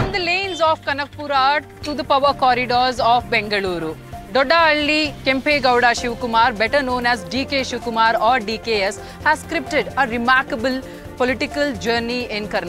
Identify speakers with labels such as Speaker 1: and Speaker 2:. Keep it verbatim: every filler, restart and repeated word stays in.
Speaker 1: From the lanes of Kanakpura to the power corridors of Bengaluru, Doddahalli Kempegowda Shivakumar, better known as D K Shivakumar or D K S, has scripted a remarkable political journey in Karnataka.